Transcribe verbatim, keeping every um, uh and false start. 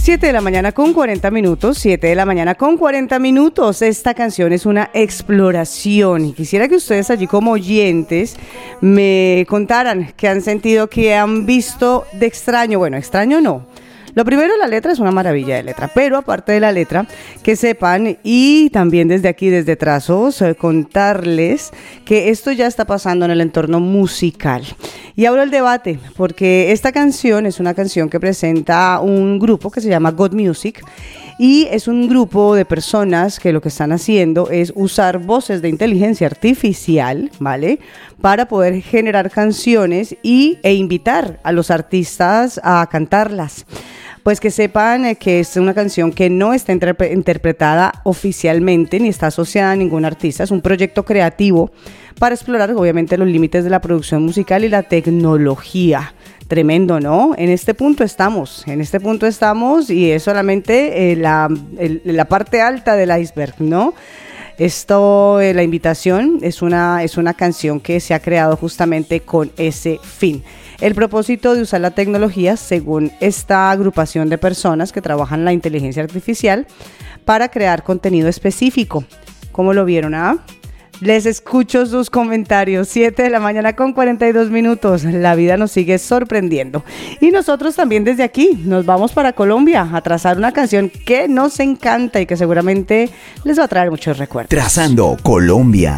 siete de la mañana con cuarenta minutos, siete de la mañana con cuarenta minutos. Esta canción es una exploración y quisiera que ustedes allí como oyentes me contaran qué han sentido, qué han visto de extraño. Bueno, extraño no. Lo primero, la letra es una maravilla de letra, pero aparte de la letra, que sepan y también desde aquí, desde Trazos, eh, contarles que esto ya está pasando en el entorno musical. Y abro el debate, porque esta canción es una canción que presenta un grupo que se llama God Music, y es un grupo de personas que lo que están haciendo es usar voces de inteligencia artificial, ¿vale?, para poder generar canciones y, e invitar a los artistas a cantarlas. Pues que sepan eh, que es una canción que no está interpre- interpretada oficialmente ni está asociada a ningún artista. Es un proyecto creativo para explorar obviamente los límites de la producción musical y la tecnología. Tremendo, ¿no? En este punto estamos, en este punto estamos y es solamente eh, la, el, la parte alta del iceberg, ¿no? Esto, eh, la invitación es una, es una canción que se ha creado justamente con ese fin. El propósito de usar la tecnología, según esta agrupación de personas que trabajan la inteligencia artificial, para crear contenido específico. ¿Cómo lo vieron? ¿Ah? Les escucho sus comentarios. siete de la mañana con cuarenta y dos minutos. La vida nos sigue sorprendiendo. Y nosotros también desde aquí nos vamos para Colombia a trazar una canción que nos encanta y que seguramente les va a traer muchos recuerdos. Trazando Colombia.